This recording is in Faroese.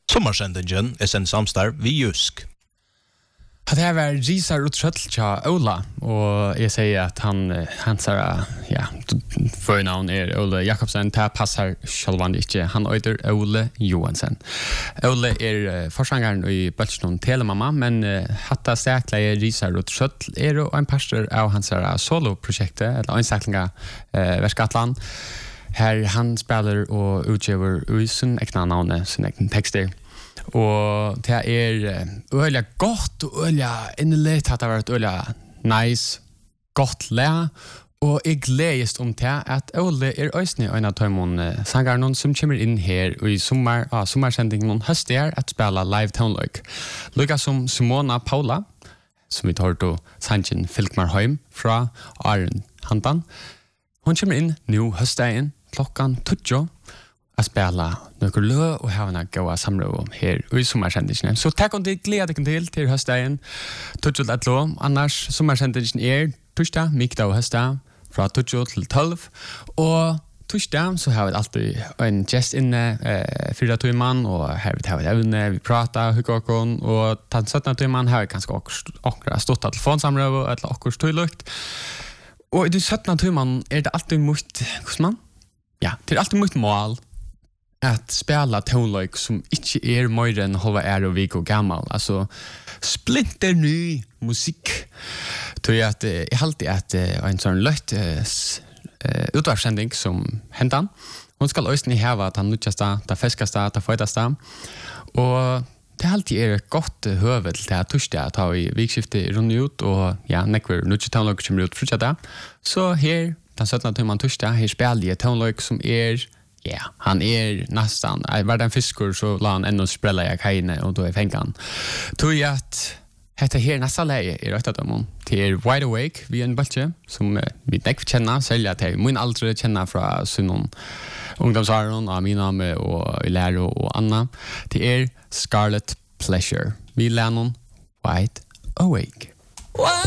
Sommarsendingen sen samstarv vi Jusk. Det här var Gisar och Tröttcha Ola och jag säger att han sa förnamn är Ola Jakobsen. Det passar självand inte. Han heter Ole Johansen. Ole är försångaren i Bölsnon Telemamma, men hatta säkla är Gisar och Tröttl är en pastor av hans soloprojekt eller en säklinga Västgatland. Här han spelar och utgiver sin egna namn, sin egen texter. Och det är öliga gott och öliga innerligt att det har varit öliga nice, gott lä. Och jag glädjes om det att Ole är ösnig en av de sangarna som kommer in här i sommarsändningen höstår att spela live tonlök. Lika som Simona Paula, som vi tar då sangen Filkmarheim från Arn Hantan. Hon kommer in nu höstdagen klockan 20 att spela några lö och ha en goda samråd här i sommarsändningen. Så tack om det glädjer till höstdagen. 20 att lå. Annars sommarsändningen är torsdag, mikdag och höstdag från 20 till 12. Och torsdag så har vi alltid en gäst inne 4 timmar och här har vi även vi pratar hur går och den 17 timmar har vi ganska också stått telefonsamråd eller också tydligt. Och i den 17 timmar är det alltid mot man? Ja, det är alltid mot mål att spela tonlök som inte är mer än halva år och vik och gammal. Alltså splinter ny musik. Tror jag att jag alltid att en sån lätt utvarsändning som händan. Hon ska lösna här att han nutjasta, ta feskaste, ta fajtaste. Och det alltid är gott hövel till att torsdag att ha i vikskifte runt ut och ja, nekver nutjasta tonlök som ut fortsätta. Så här den 17 timmar torsdag här spelar jag tonlök som är han är nästan var den fiskor så la han ännu sprälla jag kajne och då är fängan. Tror jag att detta här nästa läge är rätt att de till Wide Awake vi en bultje som vi näck känna sälja till min aldrig känna från sån ungdomsåren och mina med och Lero och Anna till Scarlet Pleasure. Vi lär någon Wide Awake.